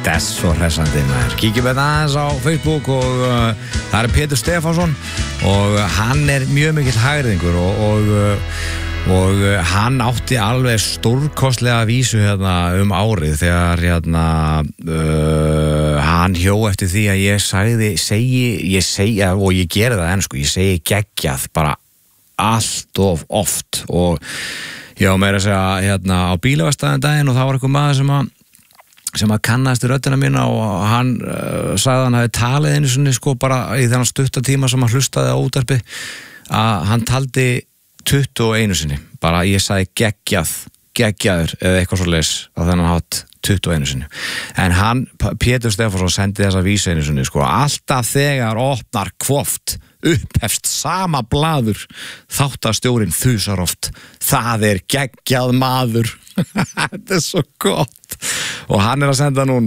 Þetta er svo hressandi maður. Kíkjum við aðeins á Facebook og það Pétur Stefánsson og hann mjög mikill hægriðingur og hann átti alveg stórkostlega vísu hérna árið þegar hann hjó eftir því að ég segi og ég geri það enn sko, ég segi geggjað bara allt of oft og já, meira að segja hérna á bílaverkstæðin daginn og það var eitthvað maður sem að kannast röddina mína og hann sagði að hann hafi talið einu sinni sko bara í þennan stuttatíma sem hann hlustaði á útvarpi að hann taldi 21 sinni, bara ég sagði geggjaður eða eitthvað svoleiðis á þennan hátt 21 sinni. En hann, Pétur Stefánsson, sendi þessa vísu einu sinni sko, alltaf þegar opnar kvoft upphefst sama blaður þáttastjórinn þusar oft það geggjað maður. Þetta svo gott og hann að senda núna